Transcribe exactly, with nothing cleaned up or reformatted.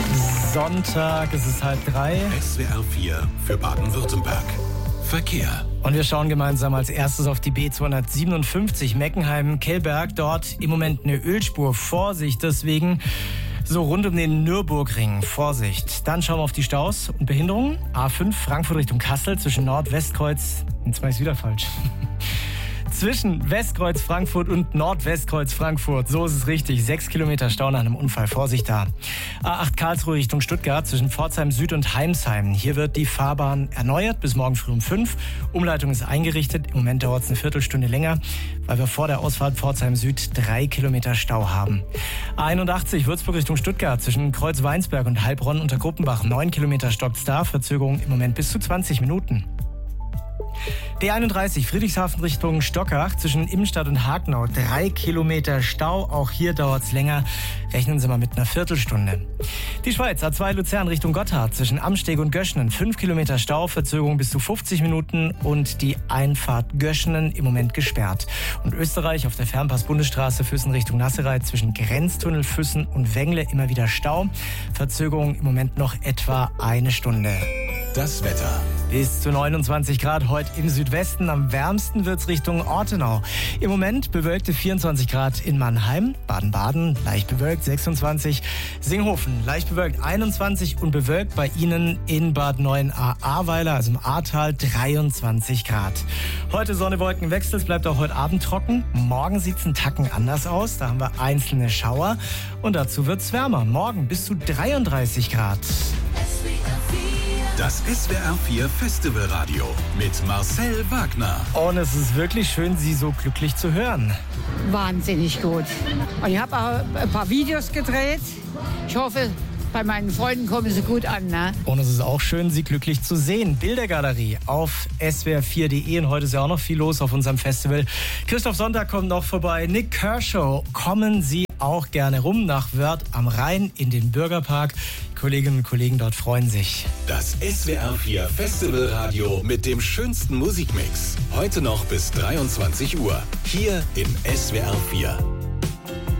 Sonntag, es ist halb drei. S W R vier für Baden-Württemberg. Verkehr. Und wir schauen gemeinsam als erstes auf die B zweihundertsiebenundfünfzig Meckenheim-Kelberg. Dort im Moment eine Ölspur. Vorsicht, deswegen so rund um den Nürburgring. Vorsicht. Dann schauen wir auf die Staus und Behinderungen. A fünf Frankfurt Richtung Kassel zwischen Nord-Westkreuz. Jetzt mache ich es wieder falsch. Zwischen Westkreuz Frankfurt und Nordwestkreuz Frankfurt. So ist es richtig. Sechs Kilometer Stau nach einem Unfall. Vorsicht da. A acht Karlsruhe Richtung Stuttgart zwischen Pforzheim Süd und Heimsheim. Hier wird die Fahrbahn erneuert bis morgen früh um fünf. Umleitung ist eingerichtet. Im Moment dauert es eine Viertelstunde länger, weil wir vor der Ausfahrt Pforzheim Süd drei Kilometer Stau haben. A einundachtzig Würzburg Richtung Stuttgart zwischen Kreuz-Weinsberg und Heilbronn unter Gruppenbach. Neun Kilometer stockt's da. Verzögerung im Moment bis zu zwanzig Minuten. B einunddreißig Friedrichshafen Richtung Stockach zwischen Immenstadt und Hagenau. Drei Kilometer Stau. Auch hier dauert's länger. Rechnen Sie mal mit einer Viertelstunde. Die Schweiz A zwei Luzern Richtung Gotthard zwischen Amsteg und Göschenen. Fünf Kilometer Stau. Verzögerung bis zu fünfzig Minuten. Und die Einfahrt Göschenen im Moment gesperrt. Und Österreich auf der Fernpass-Bundesstraße Füssen Richtung Nassereit zwischen Grenztunnel Füssen und Wengle immer wieder Stau. Verzögerung im Moment noch etwa eine Stunde. Das Wetter. Bis zu neunundzwanzig Grad heute im Südwesten. Am wärmsten wird's Richtung Ortenau. Im Moment bewölkte vierundzwanzig Grad in Mannheim. Baden-Baden leicht bewölkt sechsundzwanzig. Singhofen leicht bewölkt einundzwanzig und bewölkt bei Ihnen in Bad Neuenahr-Ahrweiler, also im Ahrtal, dreiundzwanzig Grad. Heute Sonne, Wolken, Wechsel. Es bleibt auch heute Abend trocken. Morgen sieht's einen Tacken anders aus. Da haben wir einzelne Schauer. Und dazu wird's wärmer. Morgen bis zu dreiunddreißig Grad. Das S W R vier Festivalradio mit Marcel Wagner. Und es ist wirklich schön, Sie so glücklich zu hören. Wahnsinnig gut. Und ich habe auch ein paar Videos gedreht. Ich hoffe, bei meinen Freunden kommen sie gut an. Ne? Und es ist auch schön, Sie glücklich zu sehen. Bildergalerie auf S W R vier Punkt de. Und heute ist ja auch noch viel los auf unserem Festival. Christoph Sonntag kommt noch vorbei. Nick Kershaw, kommen Sie auch gerne rum nach Wörth am Rhein in den Bürgerpark. Die Kolleginnen und Kollegen dort freuen sich. Das S W R vier Festivalradio mit dem schönsten Musikmix. Heute noch bis dreiundzwanzig Uhr. Hier in S W R vier.